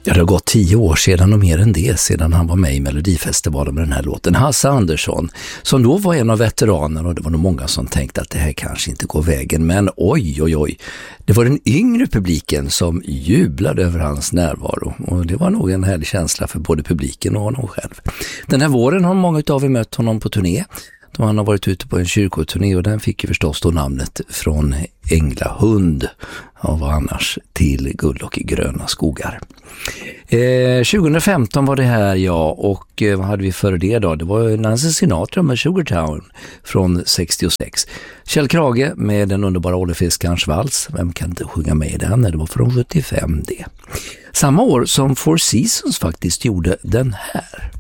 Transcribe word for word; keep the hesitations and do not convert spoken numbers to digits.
Ja, det har gått tio år sedan och mer än det sedan han var med i Melodifestivalen med den här låten. Hasse Andersson, som då var en av veteranerna, och det var nog många som tänkte att det här kanske inte går vägen. Men oj, oj, oj. Det var den yngre publiken som jublade över hans närvaro. Och det var nog en härlig känsla för både publiken och honom själv. Den här våren har många av er mött honom på turné. Då han har varit ute på en kyrkoturné, och den fick ju förstås då namnet Från Änglahund, och vad annars, till guld och gröna skogar. Eh, tjugohundrafemton var det här, ja, och eh, vad hade vi före det då? Det var Nancy Sinatra med Sugartown från sextiosex. Kjell Krage med den underbara Ålefiskarens vals. Vem kan inte sjunga med i den? Det var från sjuttiofem det. Samma år som Four Seasons faktiskt gjorde den här.